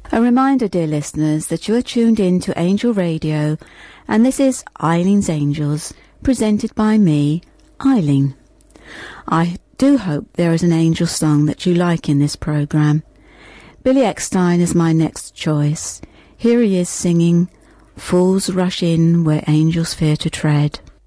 A reminder, dear listeners, that you are tuned in to Angel Radio, and this is Eileen's Angels, presented by me, Eileen. I do hope there is an angel song that you like in this programme. Billy Eckstine is my next choice. Here he is singing, "Fools rush in where angels fear to tread."